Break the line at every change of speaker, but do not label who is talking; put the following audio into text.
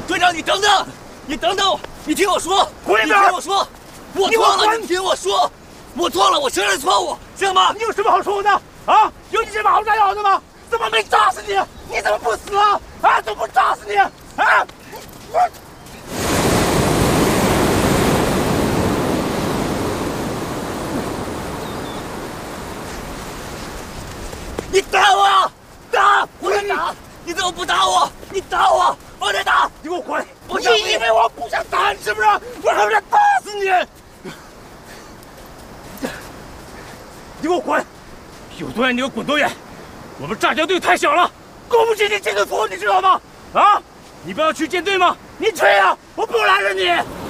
队长，你等等，你等等我，你听我说，
滚一边！
你听我说，我错了，你听我说，我错了，我承认错误，行吗？
你有什么好说的？啊，有你这把好炸药的吗？怎么没炸死你？你怎么不死啊？啊，怎么不炸死你？啊！我。
你打我！打！我在打！你怎么不打我？你打我！我在打！
你给我滚！
你
以为我不想打你是不是？我还想打死你！你给我滚！有多远你就滚多远！我们炸江队太小了，供不起你这个头，你知道吗？啊！你不要去舰队吗？你去呀！我不拦着你。